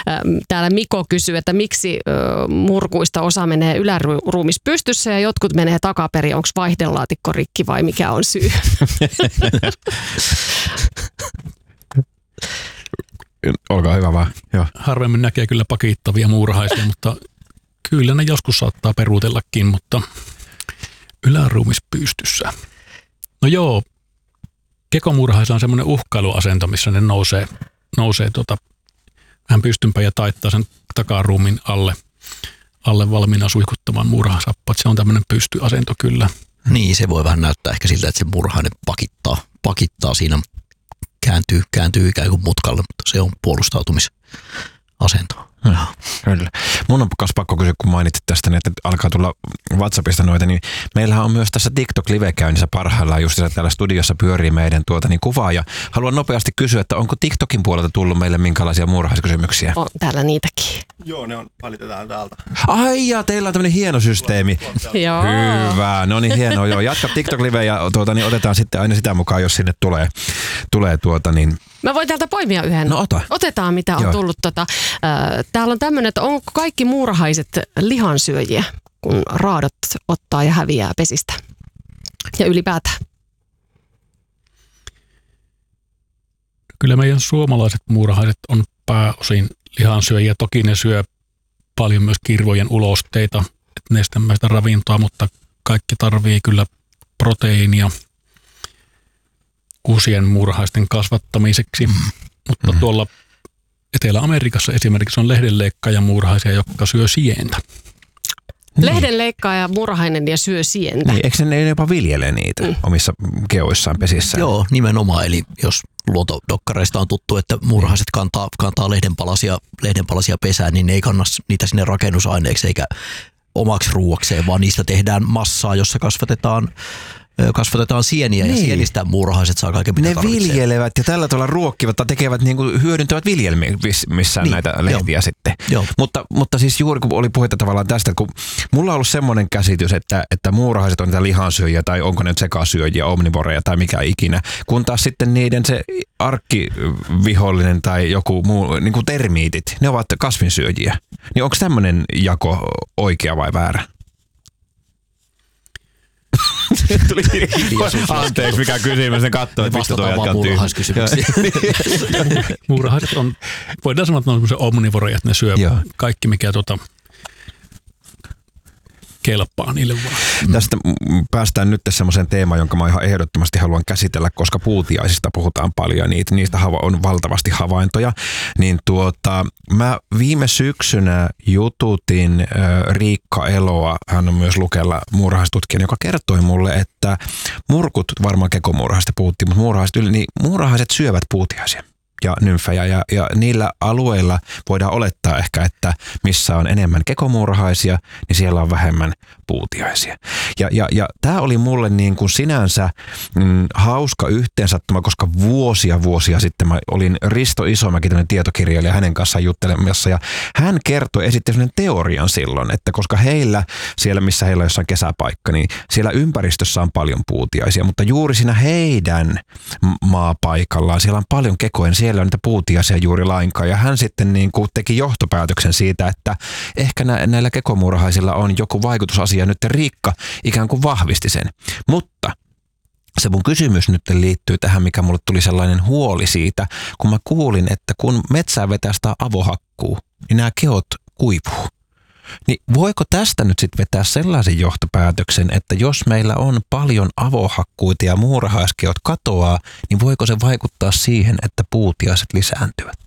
Täällä Miko kysyy, että miksi murkuista osa menee yläruumis pystyssä ja jotkut menee takaperin. Onko vaihdelaatikko rikki vai mikä on syy? Olkaa hyvä vaan. Joo. Harvemmin näkee kyllä pakittavia muurahaisia, mutta kyllä ne joskus saattaa peruutellakin, mutta yläruumis pystyssä. No joo, kekomuurahaisilla on semmoinen uhkailuasento, missä ne nousee vähän pystympään ja taittaa sen takaruumin alle valmiina suihkuttamaan muurahasappat. Se on tämmöinen pystyasento kyllä. Niin, se voi vähän näyttää ehkä siltä, että se muurahainen pakittaa siinä, kääntyy ikään kuin mutkalle, mutta se on puolustautumisasento. Kyllä. Mun on myös pakko kysyä, kun mainitsit tästä, että alkaa tulla WhatsAppista noita, niin meillähän on myös tässä TikTok-live-käynnissä parhaillaan just täällä studiossa pyörii meidän kuvaa ja haluan nopeasti kysyä, että onko TikTokin puolelta tullut meille minkälaisia muurahaiskysymyksiä? On täällä niitäkin. Joo, ne valitetaan täältä. Ai ja teillä on tämmöinen hieno systeemi. Joo. Hyvä, no niin hienoa. Joo. Jatka TikTok-live ja otetaan sitten aina sitä mukaan, jos sinne tulee Mä voin täältä poimia yhden. No ota. Otetaan, mitä on tullut. Täällä on tämmöinen, että onko kaikki muurahaiset lihansyöjiä, kun raadot ottaa ja häviää pesistä? Ja ylipäätään. Kyllä meidän suomalaiset muurahaiset on pääosin lihansyöjiä. Toki ne syö paljon myös kirvojen ulosteita, nestemäistä ravintoa, mutta kaikki tarvii kyllä proteiinia kusien muurahaisten kasvattamiseksi. Mutta tuolla Etelä-Amerikassa esimerkiksi on lehdenleikkaaja muurahaisia, jotka syö sientä. Lehdenleikkaaja muurahainen ja syö sientä. Niin, eikö ne jopa viljele niitä omissa keoissaan pesissään? Joo, nimenomaan. Eli jos luontodokkareista on tuttu, että muurahaiset kantaa lehdenpalasia pesään, niin ne ei kanna niitä sinne rakennusaineeksi eikä omaksi ruuakseen, vaan niistä tehdään massaa, jossa kasvatetaan sieniä ja sienistä muurahaiset saa kaiken mitä tarvitsee. Ne viljelevät ja tällä tavalla ruokkivat tai tekevät hyödyntävät viljelmissään näitä lehtiä sitten. Joo. Mutta siis juuri kun oli puhetta tavallaan tästä, kun mulla on ollut semmoinen käsitys, että muurahaiset on niitä lihansyöjiä tai onko ne sekasyöjiä, omnivoreja tai mikä ikinä, kun taas sitten niiden se arkkivihollinen tai joku muu, niin kuin termiitit, ne ovat kasvinsyöjiä. Niin onko tämmöinen jako oikea vai väärä? Tuli anteeksi, mikä kysymys, ne katsoo, että mistä tuo jatkaa muurahaiskysymyksiä. Muurahaiset on, voidaan sanoa, että ne on semmoisia omnivoreja, että ne syö kaikki, mikä kelpaa niille vaan. Tästä päästään nyt semmoiseen teemaan, jonka mä ihan ehdottomasti haluan käsitellä, koska puutiaisista puhutaan paljon, niistä on valtavasti havaintoja. Niin mä viime syksynä jututin Riikka Eloa, hän on myös Lukella muurahaistutkija, joka kertoi mulle, että murkut, varmaan kekomuurahaista puhuttiin, mutta muurahaiset syövät puutiaisia ja nymfejä ja niillä alueilla voidaan olettaa ehkä, että missä on enemmän kekomuurahaisia, niin siellä on vähemmän puutiaisia. Ja tämä oli mulle niin kuin sinänsä hauska yhteensattuma, koska vuosia sitten mä olin Risto Isomäki, tämmöinen tietokirjailija, hänen kanssaan juttelemassa ja hän esitti sellainen teorian silloin, että koska heillä, siellä missä heillä on jossain kesäpaikka, niin siellä ympäristössä on paljon puutiaisia, mutta juuri siinä heidän maapaikallaan siellä on paljon kekoja, niin siellä on niitä puutiaisia juuri lainkaan ja hän sitten niin kuin teki johtopäätöksen siitä, että ehkä näillä kekomuurahaisilla on joku vaikutusasia ja nyt Riikka ikään kuin vahvisti sen. Mutta se mun kysymys nyt liittyy tähän, mikä mulle tuli sellainen huoli siitä, kun mä kuulin, että kun metsää vetästää avohakkuu, niin nämä keot kuivuu. Niin voiko tästä nyt sitten vetää sellaisen johtopäätöksen, että jos meillä on paljon avohakkuita ja muurahaiskeot katoaa, niin voiko se vaikuttaa siihen, että puutiaiset lisääntyvät?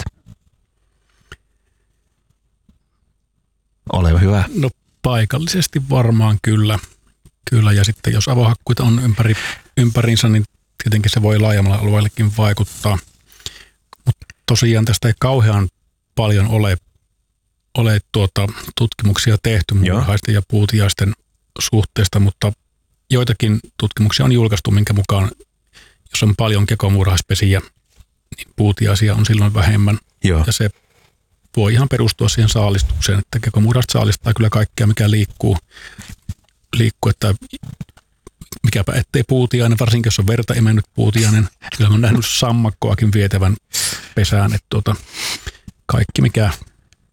Ole hyvä. No paikallisesti varmaan kyllä. Ja sitten jos avohakkuita on ympäriinsä, niin tietenkin se voi laajemmalla alueellekin vaikuttaa. Mutta tosiaan tästä ei kauhean paljon ole tutkimuksia tehty muurahaisten ja puutiaisten suhteesta, mutta joitakin tutkimuksia on julkaistu, minkä mukaan jos on paljon kekomuurahaispesiä, niin puutiaisia on silloin vähemmän. Joo. Ja se voi ihan perustua siihen saalistukseen, että kekomuurahaiset saalistaa kyllä kaikkea, mikä liikkuu, että mikäpä ettei puutiainen, varsinkin jos on verta imennyt puutiainen. Kyllä olen nähnyt sammakkoakin vietävän pesään, että kaikki mikä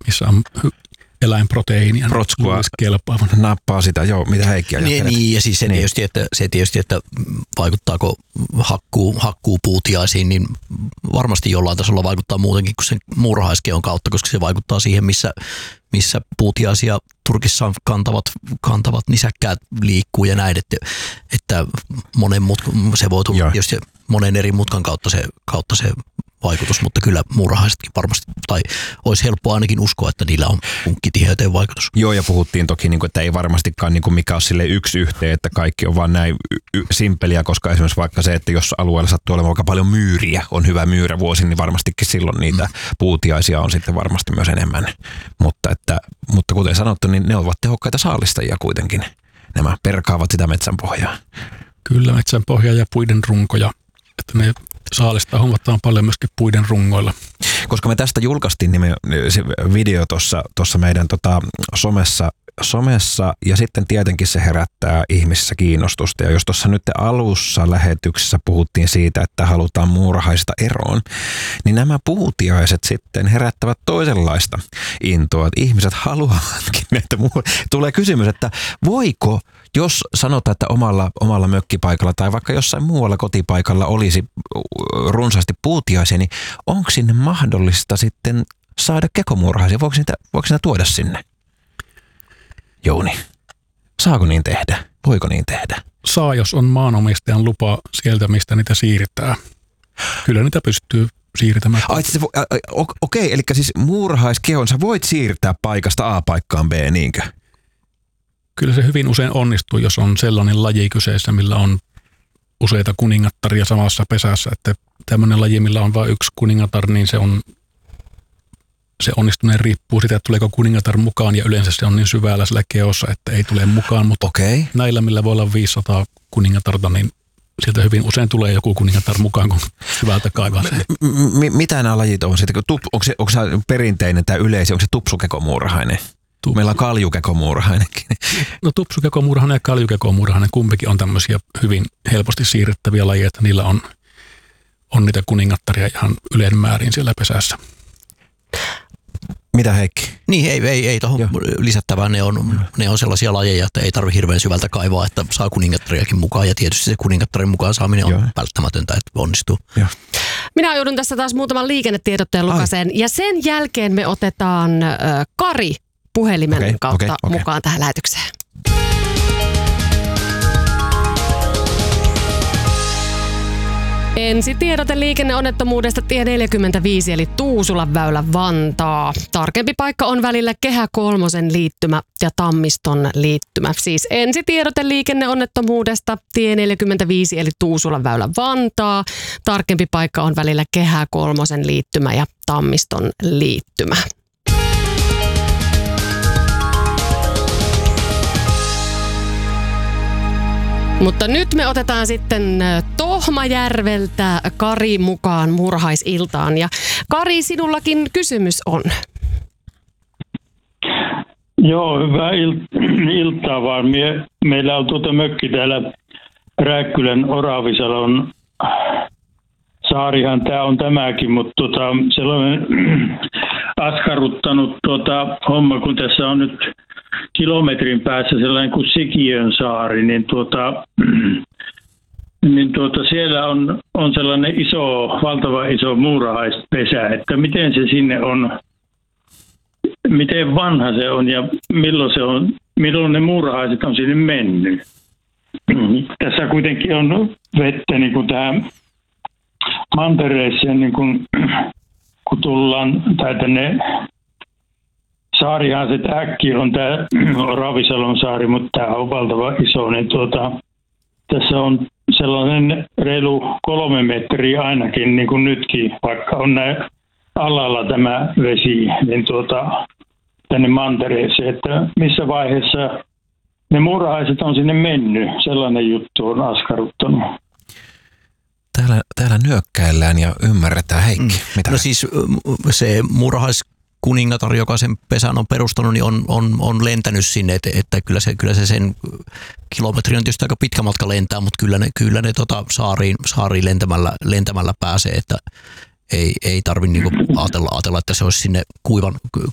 missä on eläinproteiinia. Protskua nappaa sitä, joo, mitä Heikki ajattelet? Niin, ja siis se tietysti, että vaikuttaako hakkuu puutiaisiin, niin varmasti jollain tasolla vaikuttaa muutenkin kuin sen muurahaiskeon kautta, koska se vaikuttaa siihen, missä puutiaisia Turkissa kantavat nisäkkäät liikkuu ja näin, että se voi tulla tietysti monen eri mutkan kautta se vaikutus, mutta kyllä muurahaisetkin varmasti, tai olisi helppoa ainakin uskoa, että niillä on punkkitiheyteen vaikutus. Joo, ja puhuttiin toki, että ei varmastikaan mikä ole sille yksi yhteen, että kaikki on vaan näin simpeliä, koska esimerkiksi vaikka se, että jos alueella sattuu olemaan aika paljon myyriä, on hyvä myyrävuosi, niin varmastikin silloin niitä puutiaisia on sitten varmasti myös enemmän. Mutta kuten sanottu, niin ne ovat tehokkaita saalistajia kuitenkin. Nämä perkaavat sitä metsänpohjaa. Kyllä, metsänpohjaa ja puiden runkoja, että ne saalista hommataan paljon myöskin puiden rungoilla. Koska me tästä julkaistiin se video tuossa meidän somessa ja sitten tietenkin se herättää ihmisissä kiinnostusta. Ja jos tuossa nyt alussa lähetyksessä puhuttiin siitä, että halutaan muurahaisista eroon, niin nämä puutiaiset sitten herättävät toisenlaista intoa. Että ihmiset haluavatkin näitä tulee kysymys, että voiko, jos sanotaan, että omalla mökkipaikalla tai vaikka jossain muualla kotipaikalla olisi runsaasti puutiaisia, niin onko sinne mahdollista sitten saada kekomuurahaisia? Voiko niitä tuoda sinne? Jouni, saako niin tehdä? Voiko niin tehdä? Saa, jos on maanomistajan lupa sieltä, mistä niitä siirtää. Kyllä niitä pystyy siirtämään. Okei, eli siis muurahaiskehon sä voit siirtää paikasta A paikkaan B, niinkö? Kyllä se hyvin usein onnistuu, jos on sellainen laji kyseessä, millä on useita kuningattaria samassa pesässä. Että tämmöinen laji, millä on vain yksi kuningatar, niin se onnistuneen riippuu siitä, että tuleeko kuningatar mukaan, ja yleensä se on niin syvällä sillä keossa, että ei tule mukaan. Mutta näillä, millä voi olla 500 kuningatarta, niin sieltä hyvin usein tulee joku kuningatar mukaan, kun syvältä kaivaa sen. Mitä nämä lajit on? Onko se perinteinen tai yleisi, onko se tupsukekomuurahainen? Meillä on kaljukekomuurahainenkin. No tupsukekomuurahainen ja kaljukekomuurahainen, kumpikin on tämmöisiä hyvin helposti siirrettäviä lajeja, että niillä on niitä kuningattaria ihan yleinen määrin siellä pesässä. Mitä Heikki? Niin, ei tuohon lisättävään. Ne on sellaisia lajeja, että ei tarvitse hirveän syvältä kaivaa, että saa kuningattariakin mukaan. Ja tietysti se kuningattarin mukaan saaminen on välttämätöntä, että onnistuu. Joo. Minä joudun tässä taas muutaman liikennetiedotteen lukaseen. Ja sen jälkeen me otetaan Kari puhelimen kautta mukaan tähän lähetykseen. Ensi tiedote liikenneonnettomuudesta tie 45 eli Tuusulan väylä Vantaa. Tarkempi paikka on välillä Kehä kolmosen liittymä ja Tammiston liittymä. Siis ensi tiedote liikenneonnettomuudesta tie 45 eli Tuusulan väylä Vantaa. Tarkempi paikka on välillä Kehä kolmosen liittymä ja Tammiston liittymä. Mutta nyt me otetaan sitten Tohmajärveltä Kari mukaan muurahaisiltaan. Ja Kari, sinullakin kysymys on. Joo, hyvää iltaa vaan. Meillä on mökki täällä Rääkkylän Oravisalon saarihan tämä on tämäkin, mutta sellainen askarruttanut homma, kun tässä on nyt kilometrin päässä sellainen kuin Sikiön saari, niin siellä on sellainen valtava iso muurahaispesä, että miten se sinne on, miten vanha se on ja milloin ne muurahaiset on sinne mennyt. Tässä kuitenkin on vettä niin kuin tähän mantereeseen, niin kun tullaan, tai tänne saarihan se äkki on tämä Oravisalon saari, mutta tämä on valtava iso, niin tässä on sellainen reilu 3 metriä ainakin, niin kuin nytkin, vaikka on näin alalla tämä vesi, niin tänne mantereeseen, että missä vaiheessa ne muurahaiset on sinne mennyt, sellainen juttu on askarruttanut. Täällä nyökkäillään ja ymmärretään. Heikki, mitä? No siis se muurahaiskuningatar, joka sen pesän on perustanut, niin on lentänyt sinne, että kyllä se sen kilometri on tietysti aika pitkä matka lentää, mutta kyllä ne saariin lentämällä pääsee, että ei tarvitse niinku ajatella, että se olisi sinne